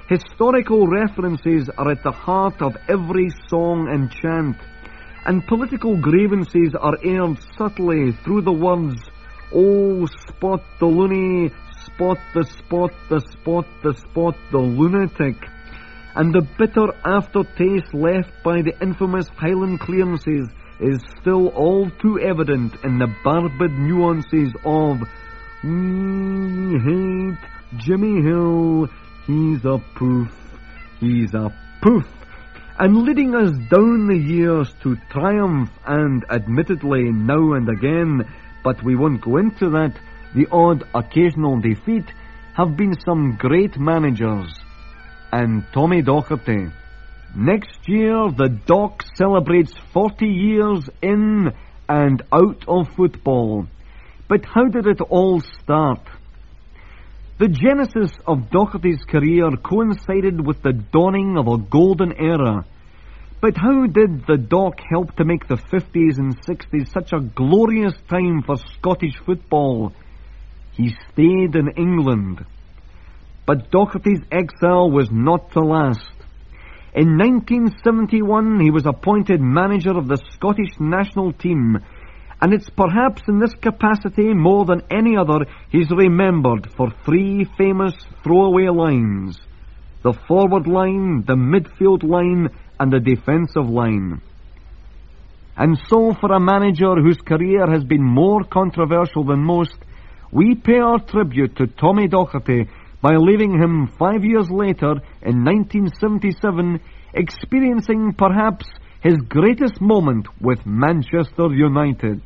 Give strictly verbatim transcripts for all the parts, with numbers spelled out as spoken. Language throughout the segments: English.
Historical references are at the heart of every song and chant, and political grievances are aired subtly through the words, "Oh, spot the loony, spot the spot the spot the spot the lunatic," and the bitter aftertaste left by the infamous Highland clearances is still all too evident in the barbed nuances of "We hate Jimmy Hill, he's a poof, he's a poof," and leading us down the years to triumph and, admittedly, now and again, but we won't go into that, the odd occasional defeat, have been some great managers. And Tommy Docherty. Next year, the Dock celebrates forty years in and out of football. But how did it all start? The genesis of Docherty's career coincided with the dawning of a golden era. But how did the Dock help to make the fifties and sixties such a glorious time for Scottish football? He stayed in England. But Docherty's exile was not to last. In nineteen seventy-one, he was appointed manager of the Scottish national team, and it's perhaps in this capacity more than any other he's remembered for three famous throwaway lines: the forward line, the midfield line, and the defensive line. And so, for a manager whose career has been more controversial than most, we pay our tribute to Tommy Docherty by leaving him five years later, in nineteen seventy-seven, experiencing perhaps his greatest moment with Manchester United.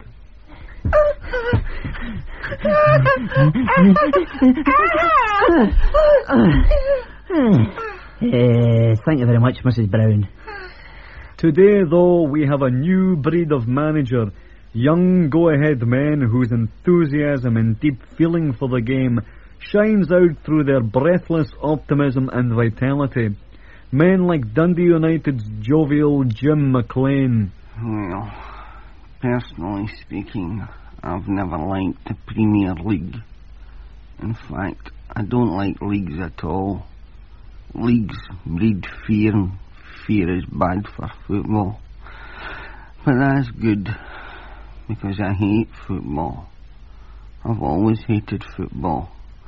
Uh, thank you very much, Missus Brown. Today, though, we have a new breed of manager, young go-ahead men whose enthusiasm and deep feeling for the game shines out through their breathless optimism and vitality. Men like Dundee United's jovial Jim McLean. Well, personally speaking, I've never liked the Premier League. In fact, I don't like leagues at all. Leagues breed fear, and fear is bad for football. But that's good, because I hate football. I've always hated football.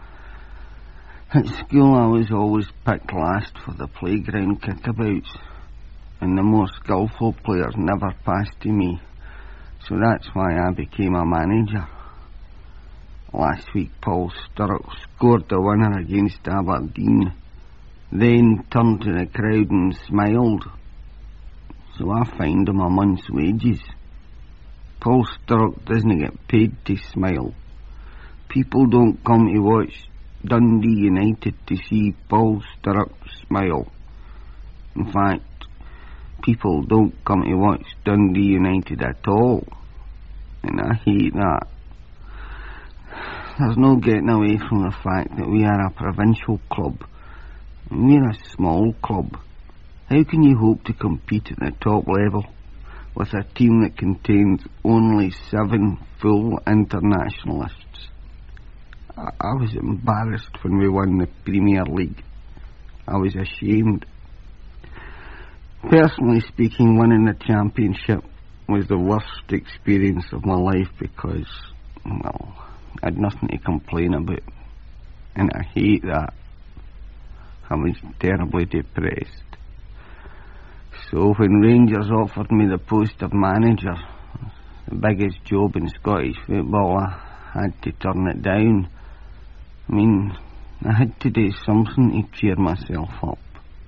At school I was always picked last for the playground kickabouts, and the more skillful players never passed to me, so that's why I became a manager. Last week Paul Sturrock scored the winner against Aberdeen, then turned to the crowd and smiled, so I fined him a month's wages. Paul Sturrock doesn't get paid to smile. People don't come to watch Dundee United to see Paul Sturrock smile. In fact, people don't come to watch Dundee United at all, and I hate that. There's no getting away from the fact that we are a provincial club, and we're a small club. How can you hope to compete at the top level with a team that contains only seven full internationalists? I was embarrassed when we won the Premier League. I was ashamed. Personally speaking, winning the championship was the worst experience of my life because, well, I had nothing to complain about. And I hate that. I was terribly depressed. So when Rangers offered me the post of manager, the biggest job in Scottish football, I had to turn it down. I mean, I had to do something to cheer myself up.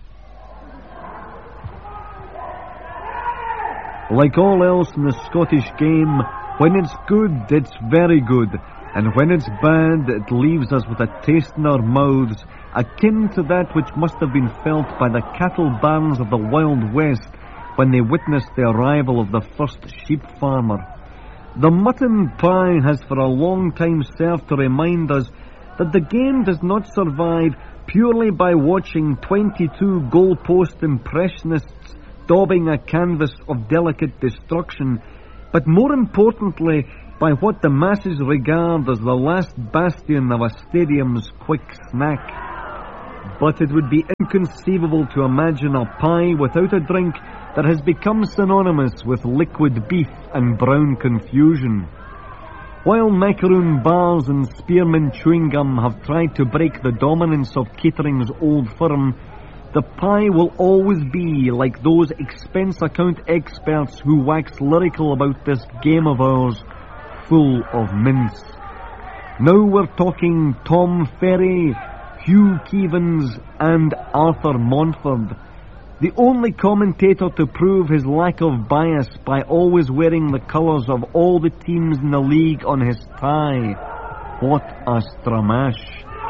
Like all else in the Scottish game, when it's good, it's very good, and when it's bad, it leaves us with a taste in our mouths, akin to that which must have been felt by the cattle barons of the Wild West when they witnessed the arrival of the first sheep farmer. The mutton pie has for a long time served to remind us that the game does not survive purely by watching twenty-two goalpost impressionists daubing a canvas of delicate destruction, but more importantly by what the masses regard as the last bastion of a stadium's quick snack: But it would be inconceivable to imagine a pie without a drink that has become synonymous with liquid beef and brown confusion. While macaroon bars and spearmint chewing gum have tried to break the dominance of catering's old firm, the pie will always be like those expense account experts who wax lyrical about this game of ours, full of mince. Now we're talking Tom Ferry, Hugh Keevins and Arthur Montford, the only commentator to prove his lack of bias by always wearing the colours of all the teams in the league on his tie. What a stramash.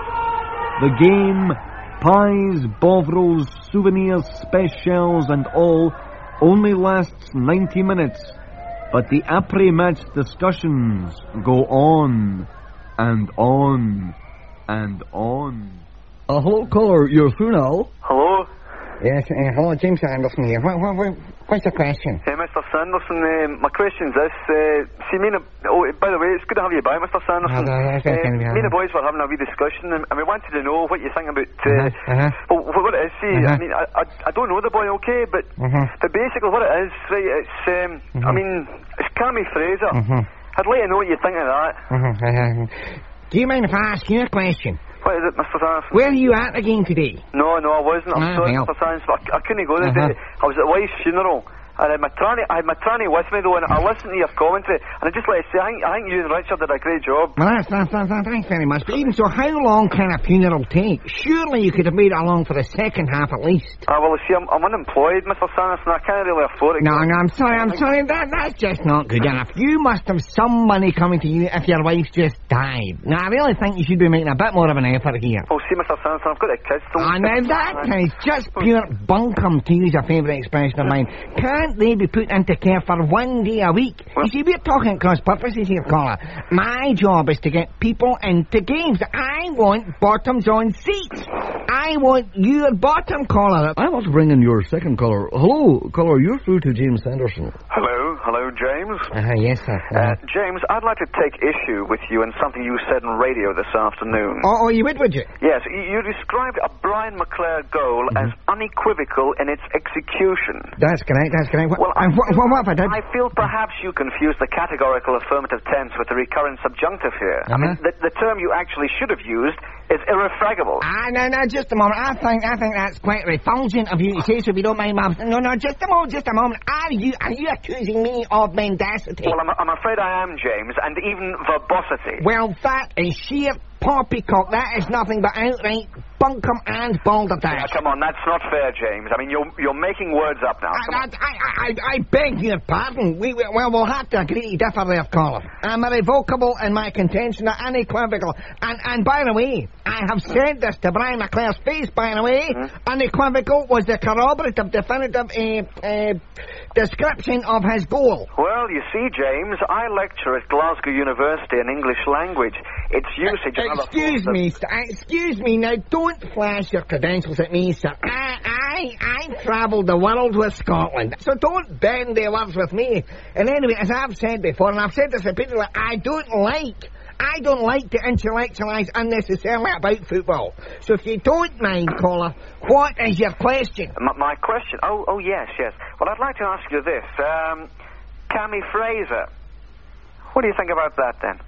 The game, pies, bovrils, souvenirs, specials and all, only lasts ninety minutes, but the après-match discussions go on and on and on. Uh, hello, caller, you're through now. Hello? Yes, uh, hello, James Anderson here. What, what, what, what's your question? Hey, Mister Sanderson, um, my question's this. Uh, see, me and... A, oh, by the way, it's good to have you back, Mister Sanderson. Oh, that's very kind of you. Me and the boys were having a wee discussion, and, and we wanted to know what you think about... Uh, Uh-huh, uh-huh. Well, what it is, see, Uh-huh. I mean, I, I, I don't know the boy okay, but... Uh-huh. But basically what it is, right, it's... Um, Uh-huh. I mean, it's Cammy Fraser. Uh-huh. I'd like to know what you think of that. Uh-huh, uh-huh. Do you mind if I ask you a question? What is it, Mister Sanderson? Where are you at again today? No, no, I wasn't. I'm Ah, sorry, well. Mister Sanderson, but I, I couldn't go today. Uh-huh. I was at the wife's funeral. And I had my tranny, I had my tranny with me though, and I listened to your commentary, and I just like to say, I think, I think you and Richard did a great job. Well, that's, that's, that's, thanks very much. But even so, how long can a funeral take? Surely you could have made it along for the second half at least. Ah, well, see, I'm, I'm unemployed, Mister Sanderson, I can't really afford it. No, no, I'm sorry, I'm sorry, that, that's just not good enough. You must have some money coming to you if your wife just died. Now, I really think you should be making a bit more of an effort here. Oh, see, Mister Sanderson, I've got the kids still. Ah, now that is just pure bunkum, to use a favourite expression of mine. Can't they be put into care for one day a week? Well, you see, we're talking at cross purposes here, caller. My job is to get people into games. I want bottoms on seats. I want your bottom, caller. I want to bring in your second caller. Hello, caller, you're through to James Sanderson. Hello, hello, James. Uh, yes, sir. Uh, James, I'd like to take issue with you in something you said on radio this afternoon. Oh, oh, you would, would you? Yes, you, you described a Brian McClare goal Mm-hmm. as unequivocal in its execution. That's correct, that's correct. What, Well, I and what, feel, what, what have I done? I feel perhaps you confused the categorical affirmative tense with the recurrent subjunctive here. I mean, Uh-huh. the, the term you actually should have used is irrefragable. Ah, no, no, just a moment. I think, I think that's quite refulgent of you to say so, if you don't mind, ma'am. No, no, just a moment, just a moment. Are you, are you accusing me of mendacity? Well, I'm, I'm afraid I am, James, and even verbosity. Well, that is sheer poppycock. That is nothing but outright bunkum and balderdash. Now, come on, that's not fair, James. I mean, you're you're making words up now. Come I, on. I, I, I, I beg your pardon. We, we, well, we'll have to agree to differ there, caller. I'm irrevocable in my contention, unequivocal. And, and by the way, I have said this to Brian McClare's face, by the way. Hmm? Unequivocal was the corroborative, definitive uh, uh, description of his goal. Well, you see, James, I lecture at Glasgow University in English language. Its usage in other Excuse forms of- me, sir. Excuse me. Now, don't flash your credentials at me, sir. I, I, I've travelled the world with Scotland, so don't bend their words with me. And anyway, as I've said before, and I've said this repeatedly, I don't like, I don't like to intellectualise unnecessarily about football. So if you don't mind, caller, what is your question? My, my question... Oh, oh, yes, yes. Well, I'd like to ask you this. Um, Cammy Fraser. What do you think about that, then?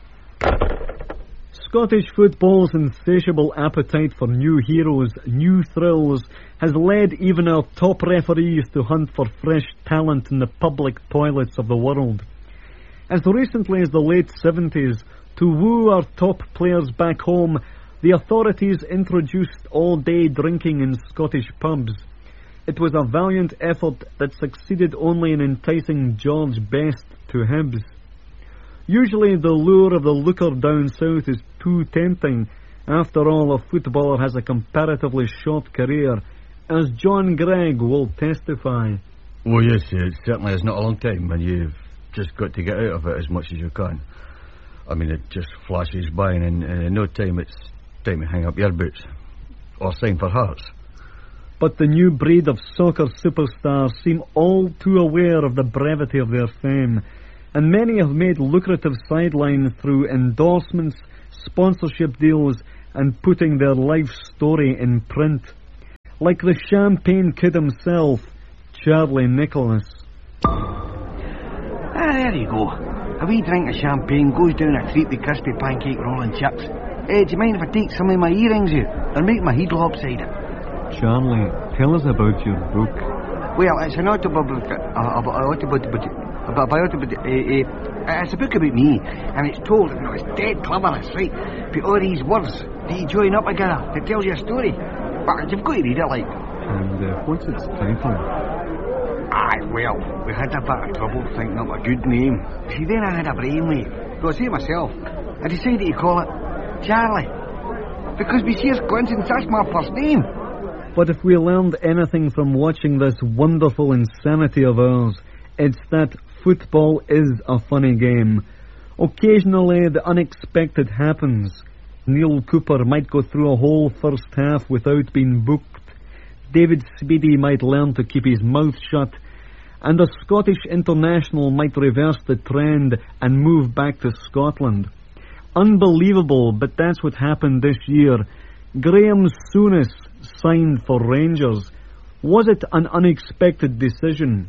Scottish football's insatiable appetite for new heroes, new thrills, has led even our top referees to hunt for fresh talent in the public toilets of the world. As recently as the late seventies, to woo our top players back home, the authorities introduced all-day drinking in Scottish pubs. It was a valiant effort that succeeded only in enticing George Best to Hibs. Usually the lure of the looker down south is too tempting. After all, a footballer has a comparatively short career, as John Gregg will testify. Well, yes, it certainly is not a long time, and you've just got to get out of it as much as you can. I mean, it just flashes by, and in, in no time it's time to hang up your boots, or sign for Hearts. But the new breed of soccer superstars seem all too aware of the brevity of their fame, and many have made lucrative sidelines through endorsements, sponsorship deals, and putting their life story in print. Like the champagne kid himself, Charlie Nicholas. Ah, there you go. A wee drink of champagne goes down a treat with crispy pancake rolling chips. Eh, do you mind if I take some of my earrings out? They're making my head lopsided. Charlie, tell us about your book. Well, it's an autobiography. Uh, autobiography. About autobiography. Uh, uh, it's a book about me, and it's told. You know, it's dead clever. It's right. But all these words that you join up together, it tells you a story. But you've got to read it, like. And uh, what's its title? Aye, well, we had a bit of trouble thinking up a good name. See, then I had a brainwave. So I say to myself, I decided to call it Charlie. Because we sheer coincidence, that's my first name. But if we learned anything from watching this wonderful insanity of ours, it's that football is a funny game. Occasionally the unexpected happens. Neil Cooper might go through a whole first half without being booked. David Speedy might learn to keep his mouth shut. And a Scottish international might reverse the trend and move back to Scotland. Unbelievable, but that's what happened this year. Graham Souness signed for Rangers. Was it an unexpected decision?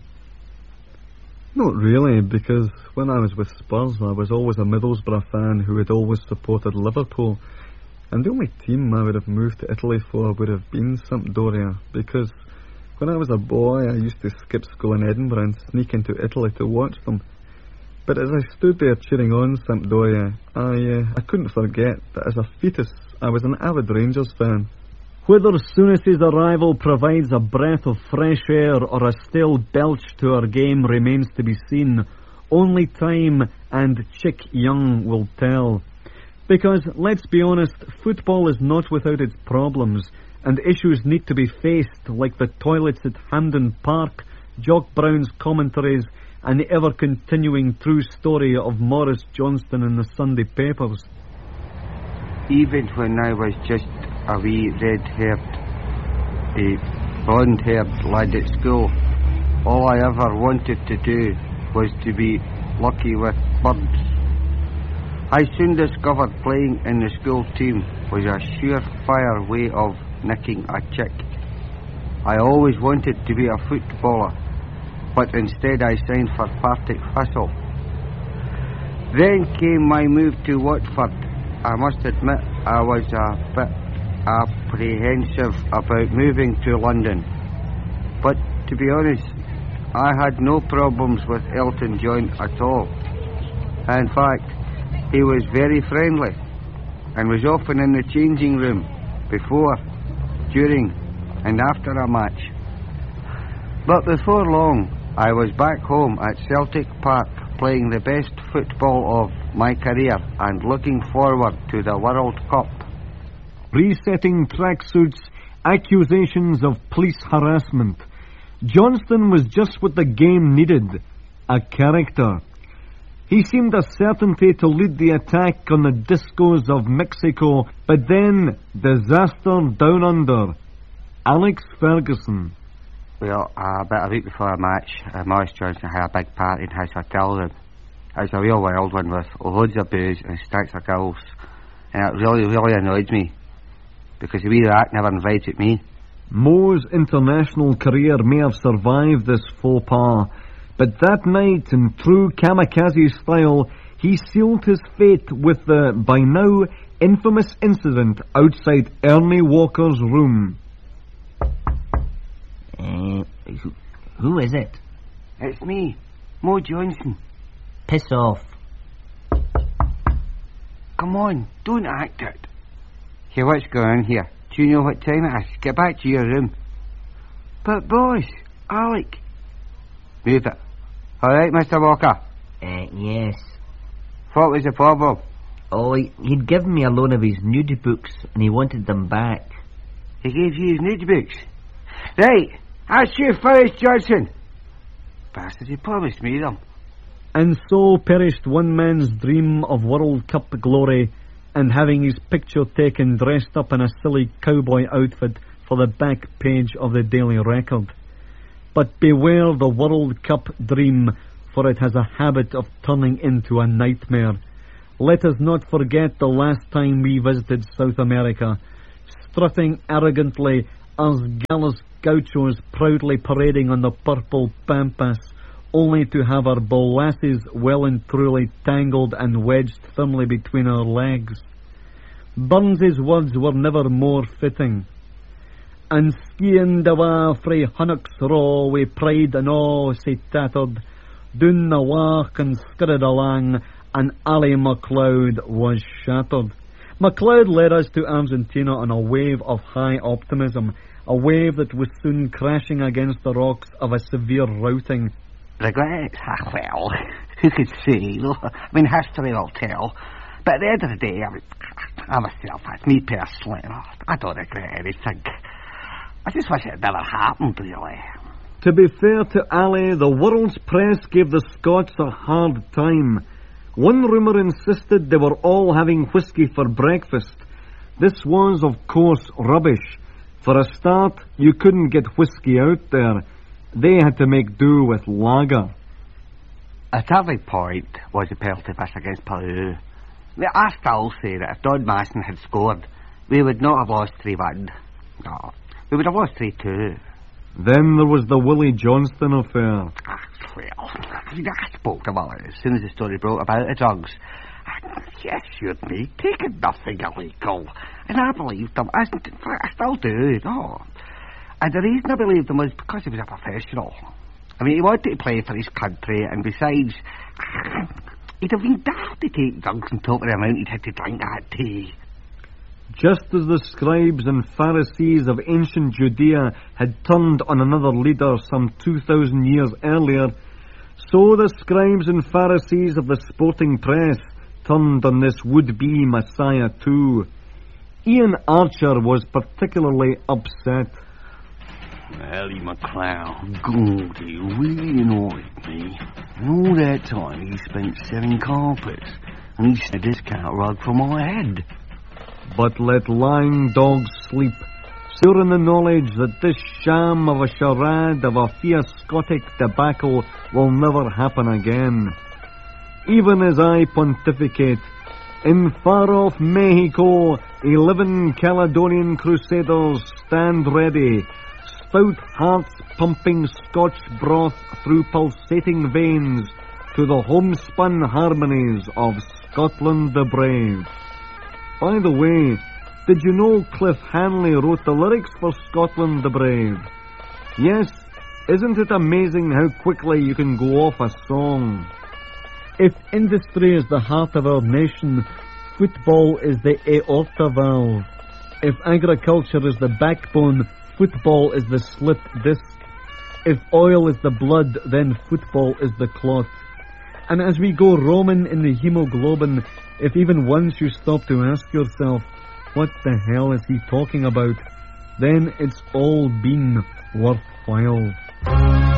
Not really, because when I was with Spurs, I was always a Middlesbrough fan who had always supported Liverpool. And the only team I would have moved to Italy for would have been Sampdoria, because when I was a boy, I used to skip school in Edinburgh and sneak into Italy to watch them. But as I stood there cheering on Sampdoria, I, uh, I couldn't forget that as a fetus, I was an avid Rangers fan. Whether Souness's arrival provides a breath of fresh air or a stale belch to our game remains to be seen. Only time and Chick Young will tell. Because, let's be honest, football is not without its problems, and issues need to be faced, like the toilets at Hampden Park, Jock Brown's commentaries, and the ever-continuing true story of Maurice Johnston in the Sunday papers. Even when I was just a wee red-haired, a blonde-haired lad at school, all I ever wanted to do was to be lucky with birds. I soon discovered playing in the school team was a surefire way of nicking a chick. I always wanted to be a footballer, but instead I signed for Partick Thistle. Then came my move to Watford. I must admit I was a bit apprehensive about moving to London. But to be honest, I had no problems with Elton John at all. In fact, he was very friendly and was often in the changing room before, during and after a match. But before long, I was back home at Celtic Park playing the best football of my career and looking forward to the World Cup. Resetting tracksuits, accusations of police harassment. Johnston was just what the game needed, a character. He seemed a certainty to lead the attack on the discos of Mexico, but then, disaster down under. Alex Ferguson. Well, uh, about a week before a match, uh, Maurice Johnston had a big party in his hotel room. It was a real wild one with loads of booze and stacks of girls. And it really, really annoyed me, because the wee rat never invited me. Mo's international career may have survived this faux pas, but that night, in true kamikaze style, he sealed his fate with the, by now, infamous incident outside Ernie Walker's room. Uh, who, who is it? It's me, Mo Johnston. Piss off. Come on, don't act it. Here, what's going on here? Do you know what time it is? Get back to your room. But boss, Alec. Move it. All right, Mister Walker? Uh, yes. What was the problem? Oh, he, he'd given me a loan of his nude books, and he wanted them back. He gave you his nude books? Right, that's you first, Johnson. Bastard, he promised me them. And so perished one man's dream of World Cup glory, and having his picture taken dressed up in a silly cowboy outfit for the back page of the Daily Record. But beware the World Cup dream, for it has a habit of turning into a nightmare. Let us not forget the last time we visited South America, strutting arrogantly as gallas gauchos proudly parading on the purple pampas, only to have our bolasses well and truly tangled and wedged firmly between our legs. Burns's words were never more fitting. And skiing the wa frae Hunnock's Raw wi' pride and awe sae tattered, doon the walk and scudded along, and Ali MacLeod was shattered. MacLeod led us to Argentina on a wave of high optimism, a wave that was soon crashing against the rocks of a severe routing. Regrets? Ah, well, who could say? I mean, history will tell. But at the end of the day, I mean, I myself, that's me personally, I don't regret anything. I just wish it had never happened, really. To be fair to Ali, the world's press gave the Scots a hard time. One rumour insisted they were all having whisky for breakfast. This was, of course, rubbish. For a start, you couldn't get whisky out there. They had to make do with lager. A turning point was the penalty miss against Peru. I still say that if Don Masson had scored, we would not have lost three one. No, we would have lost three two. Then there was the Willie Johnston affair. Ah, well, I spoke to Willie as soon as the story broke about the drugs. He assured me, taking nothing illegal. And I believed him. I, I still do, no. And the reason I believed him was because he was a professional. I mean, he wanted to play for his country, and besides, he'd have been daft to take drugs on top of the amount he'd had to drink that day. Just as the scribes and Pharisees of ancient Judea had turned on another leader some two thousand years earlier, so the scribes and Pharisees of the sporting press turned on this would-be Messiah too. Ian Archer was particularly upset. Well, McLeod, God, he really annoyed me. And all that time he spent selling carpets, and he said this cat rug for my head. But let lying dogs sleep, sure in the knowledge that this sham of a charade of a fiascotic debacle will never happen again. Even as I pontificate, in far-off Mexico, eleven Caledonian crusaders stand ready, stout hearts pumping Scotch broth through pulsating veins to the homespun harmonies of Scotland the Brave. By the way, did you know Cliff Hanley wrote the lyrics for Scotland the Brave? Yes, isn't it amazing how quickly you can go off a song? If industry is the heart of our nation, football is the aorta valve. If agriculture is the backbone, football is the slit disc. If oil is the blood, then football is the clot. And as we go Roman in the hemoglobin, if even once you stop to ask yourself, what the hell is he talking about, then it's all been worthwhile.